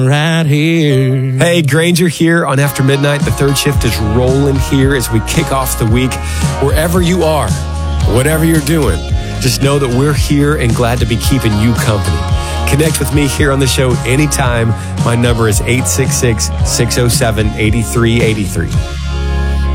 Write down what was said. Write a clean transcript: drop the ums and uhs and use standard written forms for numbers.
right here. Hey, Granger here on After Midnight. The third shift is rolling here as we kick off the week. Wherever you are, whatever you're doing, just know that we're here and glad to be keeping you company. Connect with me here on the show anytime. My number is 866-607-8383.